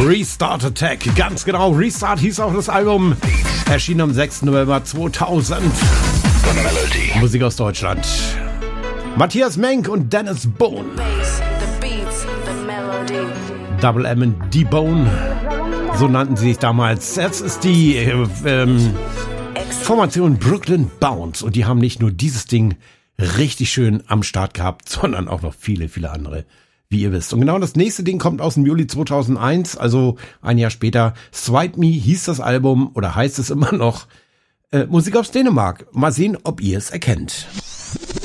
Restart Attack. Ganz genau, Restart hieß auch das Album. Erschien am 6. November 2000. Musik aus Deutschland. Matthias Menk und Dennis Bone. Double M und D-Bone. So nannten sie sich damals. Jetzt ist die Formation Brooklyn Bounce. Und die haben nicht nur dieses Ding richtig schön am Start gehabt, sondern auch noch viele, viele andere, wie ihr wisst. Und genau das nächste Ding kommt aus dem Juli 2001, also ein Jahr später. Swipe Me hieß das Album oder heißt es immer noch. Musik aus Dänemark. Mal sehen, ob ihr es erkennt.